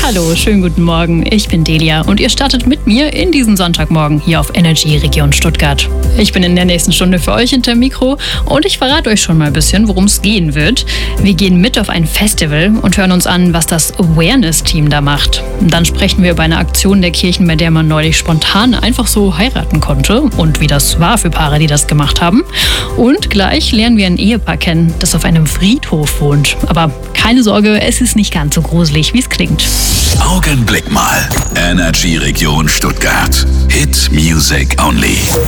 Hallo, schönen guten Morgen. Ich bin Delia und ihr startet mit mir in diesen Sonntagmorgen hier auf Energy Region Stuttgart. Ich bin in der nächsten Stunde für euch hinter Mikro und ich verrate euch schon mal ein bisschen, worum es gehen wird. Wir gehen mit auf ein Festival und hören uns an, was das Awareness-Team da macht. Dann sprechen wir über eine Aktion der Kirchen, bei der man neulich spontan einfach so heiraten konnte und wie das war für Paare, die das gemacht haben. Und gleich lernen wir ein Ehepaar kennen, das auf einem Friedhof wohnt. Aber keine Sorge, es ist nicht ganz so gruselig, wie es klingt. Augenblick mal. Energy Region Stuttgart. Hit Music Only.